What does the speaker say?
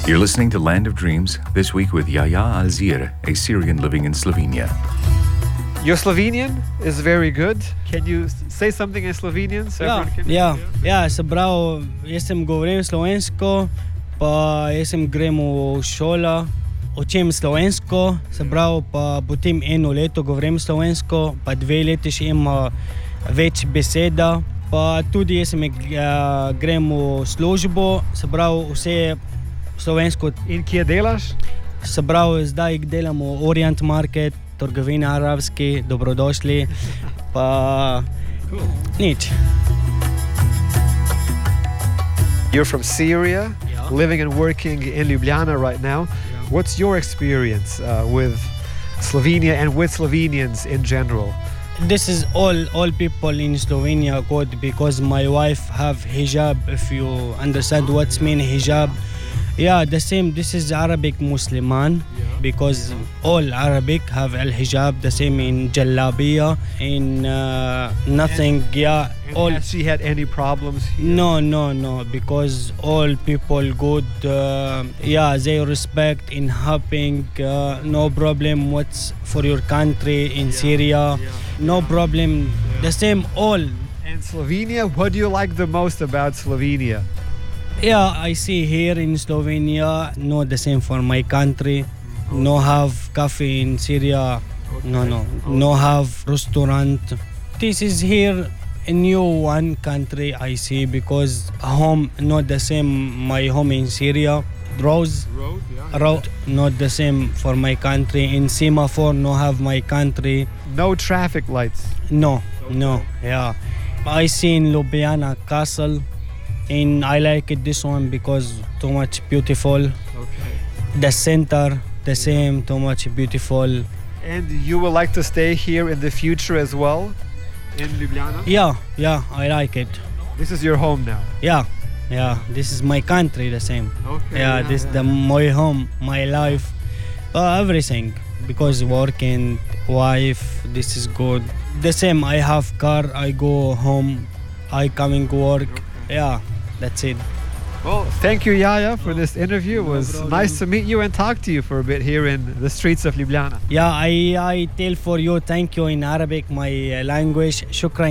You're listening to Land of Dreams, this week with Yahya Alzir, a Syrian living in Slovenia. Your Slovenian is very good. Can you say something in Slovenian? So se pravi, jaz sem govorim slovensko, pa jaz sem grem v šolo, učim slovensko, se pravi, pa potem 1 leto govorim slovensko, pa 2 leti še imam več beseda, pa tudi jaz grem v službo, se pravi, vse slovensko. In kje delaš? Se pravi, zdaj delam v Orient Market, trgovina arabski, dobrodošli, pa nič. You're from Syria, living and working in Ljubljana right now. What's your experience with Slovenia and with Slovenians in general? This is all people in Slovenia good because my wife have hijab, if you understand what's mean hijab. Yeah, the same. This is Arabic Musliman because all Arabic have al-hijab, the same in Jallabiya, in nothing. And has she had any problems here? No, because all people good. They respect in helping. No problem. What's for your country in Syria? No problem. The same all. And Slovenia, what do you like the most about Slovenia? Yeah, I see here in Slovenia, not the same for my country. No have cafe in Syria. No have restaurant. This is here a new one country I see because home not the same. My home in Syria, road, not the same for my country. In semaphore, no have my country. No traffic lights. No. Yeah, I see in Ljubljana castle. And I like it this one because too much beautiful. Okay. The center, the same, too much beautiful. And you would like to stay here in the future as well, in Ljubljana? Yeah, I like it. This is your home now? Yeah, this is my country, the same. Okay. This is my home, my life, everything. Because working, wife, this is good. The same, I have car, I go home, I coming work. Yeah, that's it. Well, thank you, Yahya, for this interview. It was nice to meet you and talk to you for a bit here in the streets of Ljubljana. Yeah, I tell for you, thank you in Arabic, my language. Shukran.